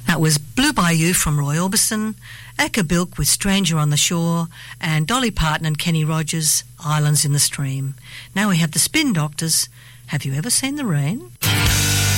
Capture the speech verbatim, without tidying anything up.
That was Blue Bayou from Roy Orbison, Eka Bilk with Stranger on the Shore, and Dolly Parton and Kenny Rogers, Islands in the Stream. Now we have the Spin Doctors. Have you ever seen the rain?